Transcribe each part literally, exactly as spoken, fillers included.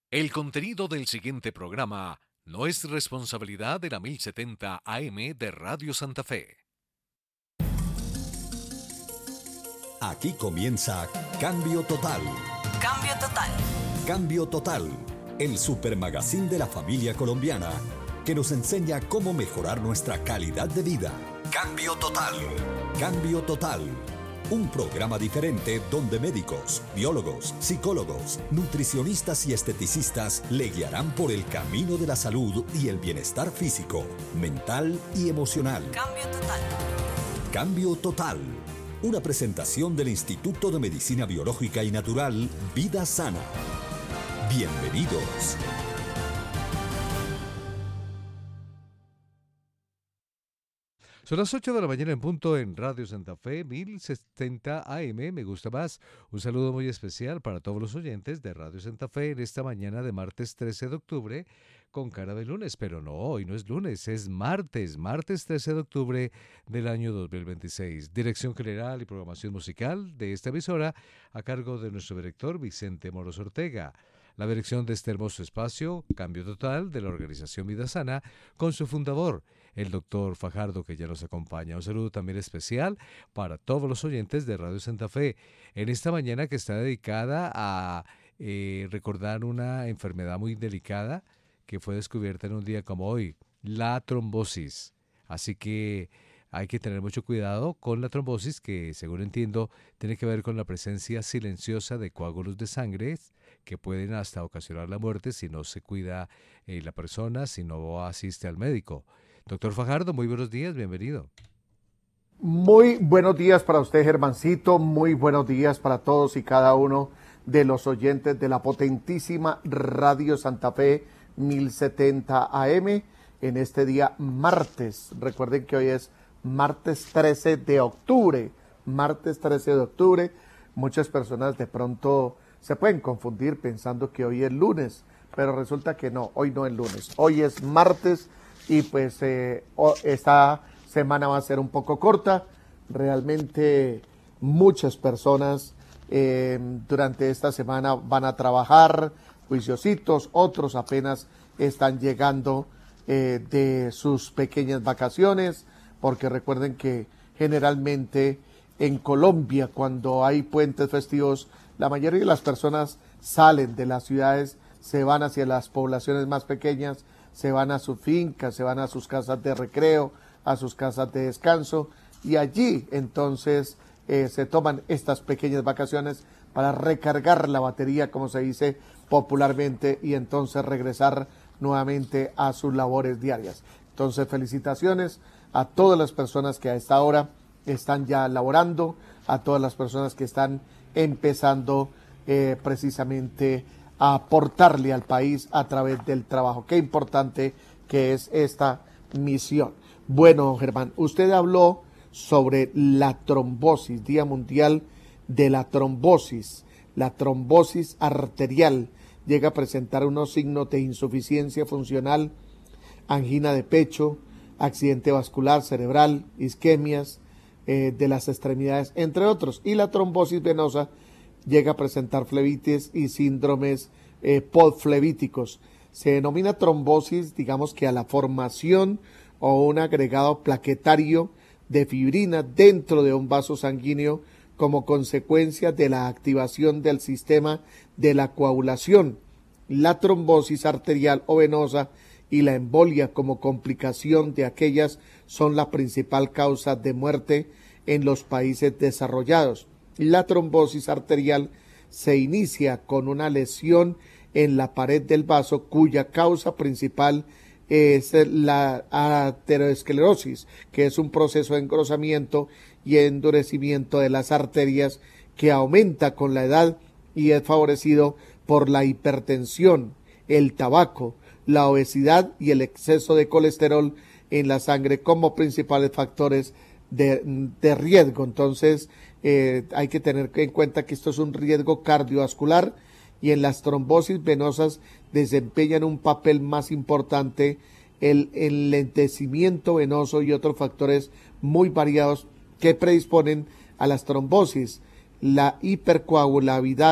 El contenido del siguiente programa no es responsabilidad de la mil setenta A M de Radio Santa Fe. Aquí comienza Cambio Total. Cambio Total. Cambio Total, el supermagazín de la familia colombiana que nos enseña cómo mejorar nuestra calidad de vida. Cambio Total. Cambio Total. Un programa diferente donde médicos, biólogos, psicólogos, nutricionistas y esteticistas le guiarán por el camino de la salud y el bienestar físico, mental y emocional. Cambio Total. Cambio Total. Una presentación del Instituto de Medicina Biológica y Natural Vida Sana. Bienvenidos. Son las ocho de la mañana en punto en Radio Santa Fe, mil setenta A M, me gusta más. Un saludo muy especial para todos los oyentes de Radio Santa Fe en esta mañana de martes trece de octubre, con cara de lunes, pero no, hoy no es lunes, es martes, martes trece de octubre del año dos mil veintiséis. Dirección general y programación musical de esta emisora a cargo de nuestro director Vicente Moros Ortega. La dirección de este hermoso espacio, Cambio Total, de la organización Vida Sana, con su fundador, el doctor Fajardo, que ya nos acompaña. Un saludo también especial para todos los oyentes de Radio Santa Fe, en esta mañana que está dedicada a eh, recordar una enfermedad muy delicada que fue descubierta en un día como hoy, la trombosis. Así que hay que tener mucho cuidado con la trombosis, que según entiendo tiene que ver con la presencia silenciosa de coágulos de sangre que pueden hasta ocasionar la muerte si no se cuida eh, la persona, si no asiste al médico. Doctor Fajardo, muy buenos días, bienvenido. Muy buenos días para usted, Germancito, muy buenos días para todos y cada uno de los oyentes de la potentísima Radio Santa Fe mil setenta A M en este día martes. Recuerden que hoy es martes trece de octubre, martes trece de octubre. Muchas personas de pronto se pueden confundir pensando que hoy es lunes, pero resulta que no, hoy no es lunes, hoy es martes. Y pues eh, esta semana va a ser un poco corta. Realmente muchas personas eh, durante esta semana van a trabajar juiciositos, otros apenas están llegando eh, de sus pequeñas vacaciones, porque recuerden que generalmente en Colombia, cuando hay puentes festivos, la mayoría de las personas salen de las ciudades, se van hacia las poblaciones más pequeñas, se van a sus fincas, se van a sus casas de recreo, a sus casas de descanso, y allí entonces eh, se toman estas pequeñas vacaciones para recargar la batería, como se dice popularmente, y entonces regresar nuevamente a sus labores diarias. Entonces, felicitaciones a todas las personas que a esta hora están ya laborando, a todas las personas que están empezando eh, precisamente a aportarle al país a través del trabajo. Qué importante que es esta misión. Bueno, Germán, usted habló sobre la trombosis, Día Mundial de la Trombosis. La trombosis arterial llega a presentar unos signos de insuficiencia funcional, angina de pecho, accidente vascular cerebral, isquemias eh, de las extremidades, entre otros. Y la trombosis venosa llega a presentar flebitis y síndromes eh, podflebíticos. Se denomina trombosis, digamos que a la formación o un agregado plaquetario de fibrina dentro de un vaso sanguíneo como consecuencia de la activación del sistema de la coagulación. La trombosis arterial o venosa y la embolia como complicación de aquellas son la principal causa de muerte en los países desarrollados. La trombosis arterial se inicia con una lesión en la pared del vaso cuya causa principal es la aterosclerosis, que es un proceso de engrosamiento y endurecimiento de las arterias que aumenta con la edad y es favorecido por la hipertensión, el tabaco, la obesidad y el exceso de colesterol en la sangre como principales factores de, de riesgo. Entonces eh, hay que tener en cuenta que esto es un riesgo cardiovascular y en las trombosis venosas desempeñan un papel más importante el enlentecimiento venoso y otros factores muy variados que predisponen a las trombosis, la hipercoagulabilidad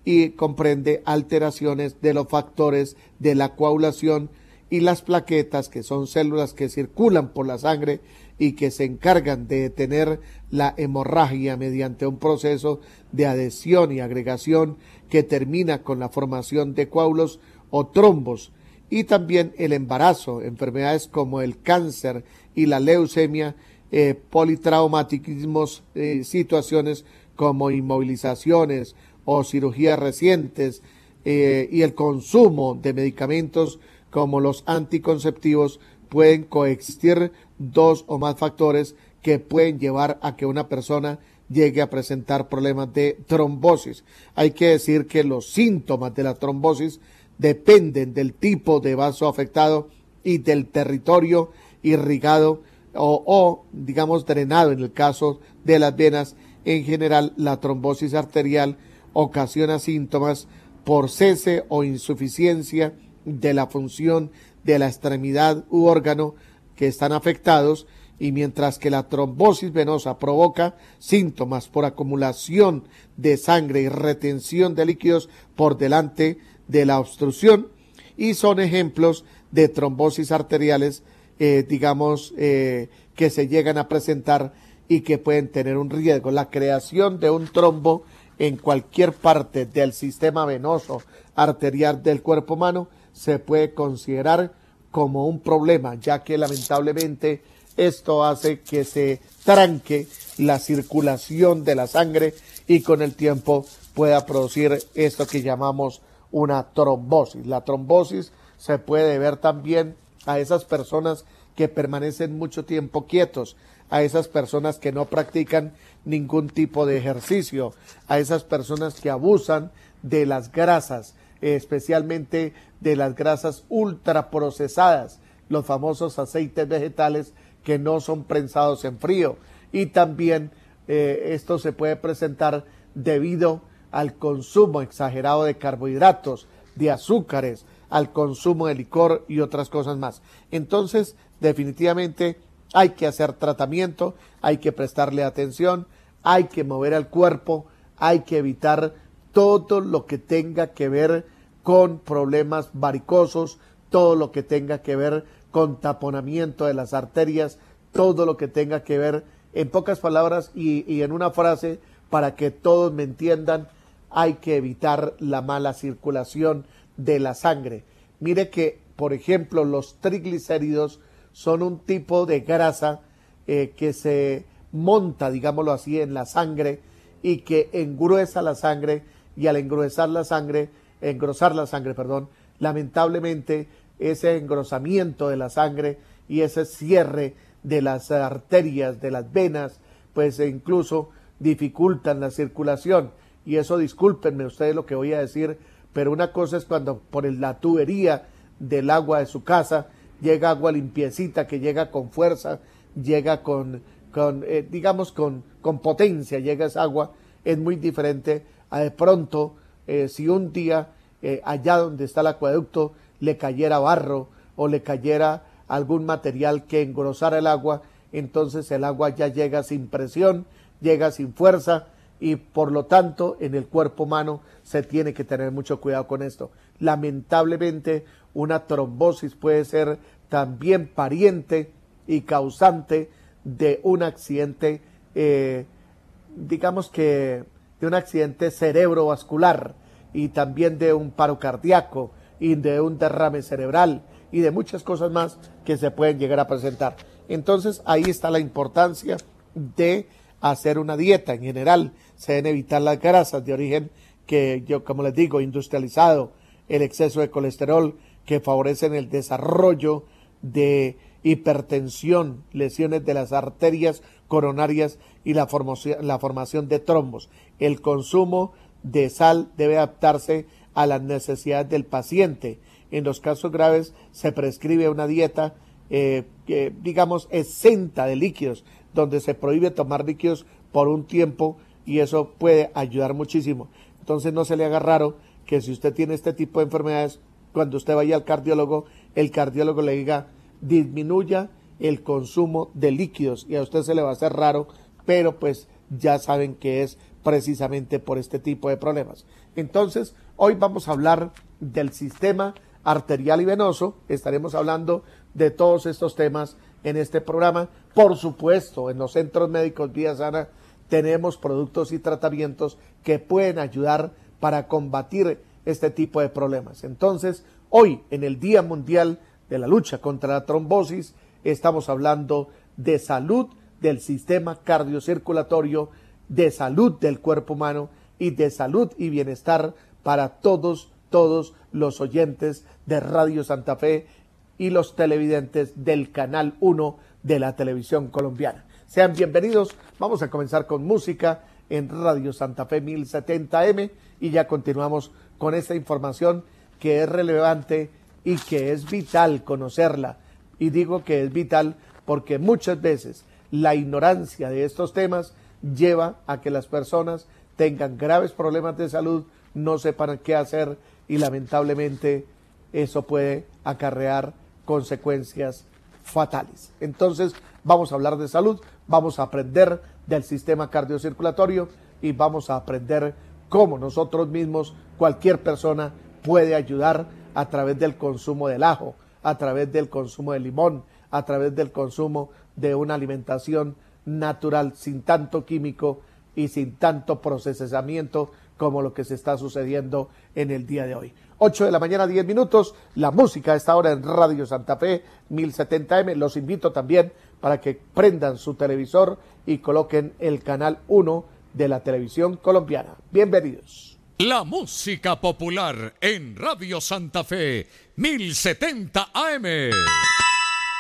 y comprende alteraciones de los factores de la coagulación y las plaquetas, que son células que circulan por la sangre y que se encargan de detener la hemorragia mediante un proceso de adhesión y agregación que termina con la formación de coágulos o trombos, y también el embarazo, enfermedades como el cáncer y la leucemia, eh, politraumatismos, eh, situaciones como inmovilizaciones o cirugías recientes, eh, y el consumo de medicamentos como los anticonceptivos. Pueden coexistir dos o más factores que pueden llevar a que una persona llegue a presentar problemas de trombosis. Hay que decir que los síntomas de la trombosis dependen del tipo de vaso afectado y del territorio irrigado o, o digamos drenado. En el caso de las venas, en general la trombosis arterial ocasiona síntomas por cese o insuficiencia de la función de la extremidad u órgano que están afectados, y mientras que la trombosis venosa provoca síntomas por acumulación de sangre y retención de líquidos por delante de la obstrucción, y son ejemplos de trombosis arteriales, eh, digamos, eh, que se llegan a presentar y que pueden tener un riesgo. La creación de un trombo en cualquier parte del sistema venoso arterial del cuerpo humano se puede considerar como un problema, ya que lamentablemente esto hace que se tranque la circulación de la sangre y con el tiempo pueda producir esto que llamamos una trombosis. La trombosis se puede ver también a esas personas que permanecen mucho tiempo quietos, a esas personas que no practican ningún tipo de ejercicio, a esas personas que abusan de las grasas, especialmente de las grasas ultraprocesadas, los famosos aceites vegetales que no son prensados en frío, y también eh, esto se puede presentar debido al consumo exagerado de carbohidratos, de azúcares, al consumo de licor y otras cosas más. Entonces, definitivamente hay que hacer tratamiento, hay que prestarle atención, hay que mover al cuerpo, hay que evitar todo lo que tenga que ver con problemas varicosos, todo lo que tenga que ver con taponamiento de las arterias, todo lo que tenga que ver, en pocas palabras y, y en una frase para que todos me entiendan, hay que evitar la mala circulación de la sangre. Mire que, por ejemplo, los triglicéridos son un tipo de grasa eh, que se monta, digámoslo así, en la sangre y que engruesa la sangre, y al engruesar la sangre, engrosar la sangre, perdón, lamentablemente ese engrosamiento de la sangre y ese cierre de las arterias, de las venas, pues incluso dificultan la circulación. Y eso, discúlpenme ustedes lo que voy a decir, pero una cosa es cuando por la tubería del agua de su casa llega agua limpiecita, que llega con fuerza, llega con, con eh, digamos, con, con potencia, llega esa agua, es muy diferente a de pronto, eh, si un día eh, allá donde está el acueducto le cayera barro o le cayera algún material que engrosara el agua, entonces el agua ya llega sin presión, llega sin fuerza, y por lo tanto en el cuerpo humano se tiene que tener mucho cuidado con esto. Lamentablemente una trombosis puede ser también pariente y causante de un accidente, eh, digamos que de un accidente cerebrovascular, y también de un paro cardíaco y de un derrame cerebral y de muchas cosas más que se pueden llegar a presentar. Entonces ahí está la importancia de hacer una dieta. En general se deben evitar las grasas de origen que yo, como les digo, industrializado, el exceso de colesterol que favorecen el desarrollo de hipertensión, lesiones de las arterias coronarias y la formación, la formación de trombos. El consumo de sal debe adaptarse a las necesidades del paciente. En los casos graves se prescribe una dieta eh, que, digamos, exenta de líquidos, donde se prohíbe tomar líquidos por un tiempo, y eso puede ayudar muchísimo. Entonces no se le haga raro que si usted tiene este tipo de enfermedades, cuando usted vaya al cardiólogo, el cardiólogo le diga disminuya el consumo de líquidos, y a usted se le va a hacer raro, pero pues ya saben que es precisamente por este tipo de problemas. Entonces, hoy vamos a hablar del sistema arterial y venoso. Estaremos hablando de todos estos temas en este programa. Por supuesto, en los centros médicos Vida Sana tenemos productos y tratamientos que pueden ayudar para combatir este tipo de problemas. Entonces, hoy, en el Día Mundial de la Lucha contra la Trombosis, estamos hablando de salud del sistema cardiocirculatorio, de salud del cuerpo humano y de salud y bienestar para todos, todos los oyentes de Radio Santa Fe y los televidentes del Canal uno de la televisión colombiana. Sean bienvenidos, vamos a comenzar con música en Radio Santa Fe mil setenta eme y ya continuamos con esta información que es relevante y que es vital conocerla. Y digo que es vital porque muchas veces la ignorancia de estos temas lleva a que las personas tengan graves problemas de salud, no sepan qué hacer y lamentablemente eso puede acarrear consecuencias fatales. Entonces vamos a hablar de salud, vamos a aprender del sistema cardiocirculatorio y vamos a aprender cómo nosotros mismos, cualquier persona puede ayudar a través del consumo del ajo, a través del consumo de limón, a través del consumo de una alimentación natural, sin tanto químico y sin tanto procesamiento como lo que se está sucediendo en el día de hoy. ocho de la mañana, diez minutos, la música a esta hora en Radio Santa Fe mil setenta eme. Los invito también para que prendan su televisor y coloquen el Canal uno de la televisión colombiana. Bienvenidos. La música popular en Radio Santa Fe mil setenta eme.